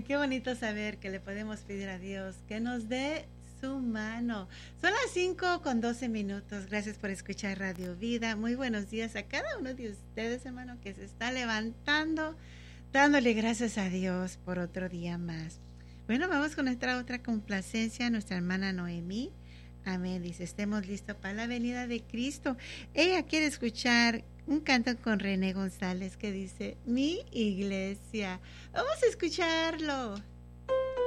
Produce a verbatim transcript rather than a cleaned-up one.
qué bonito saber que le podemos pedir a Dios que nos dé su mano. Son las cinco con doce minutos. Gracias por escuchar Radio Vida. Muy buenos días a cada uno de ustedes, hermano, que se está levantando, dándole gracias a Dios por otro día más. Bueno, vamos con nuestra otra complacencia, nuestra hermana Noemí. Amén. Dice, estemos listos para la venida de Cristo. Ella quiere escuchar un canto con René González que dice, mi iglesia. Vamos a escucharlo.